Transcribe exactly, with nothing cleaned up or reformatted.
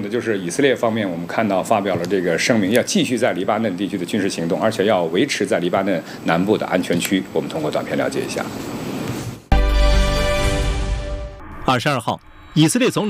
的就是以色列方面，我们看到发表了这个声明，要继续在黎巴嫩地区的军事行动，而且要维持在黎巴嫩南部的安全区。我们通过短片了解一下。 二十二号，以色列总